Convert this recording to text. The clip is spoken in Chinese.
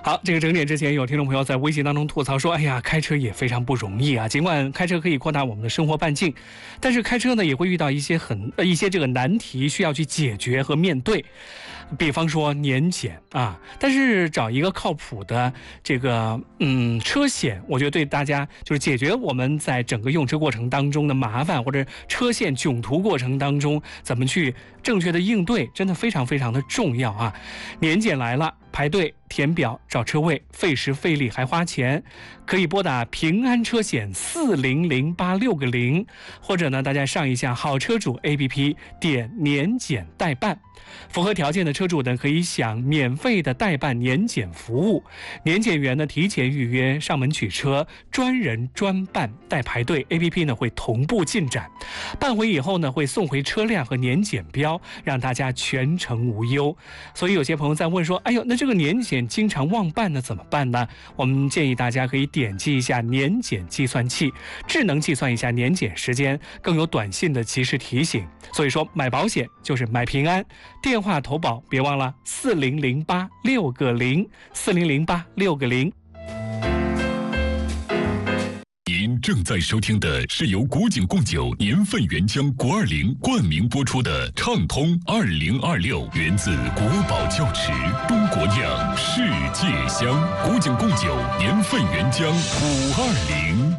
好，这个整点之前，有听众朋友在微信当中吐槽说：“哎呀，开车也非常不容易啊！尽管开车可以扩大我们的生活半径，但是开车呢也会遇到一些这个难题需要去解决和面对。比方说年检啊，但是找一个靠谱的这个车险，我觉得对大家就是解决我们在整个用车过程当中的麻烦，或者车险囧途过程当中怎么去正确的应对，真的非常非常的重要啊！年检来了，排队填表找车位，费时费力还花钱，可以拨打平安车险400860，或者呢大家上一下好车主 APP 点年检代办，符合条件的车主呢可以享免费的代办年检服务，年检员呢提前预约上门取车，专人专办代排队， APP 呢会同步进展，办回以后呢会送回车辆和年检标，让大家全程无忧。所以有些朋友在问说，哎呦，那这个年检经常忘办呢怎么办呢？我们建议大家可以点击一下年检计算器，智能计算一下年检时间，更有短信的及时提醒。所以说买保险就是买平安，电话投保别忘了400860400860。 您正在收听的是由古井贡酒年份原浆国20冠名播出的畅通2026，源自国宝窖池，中国酿，世界香。古井贡酒年份原浆520。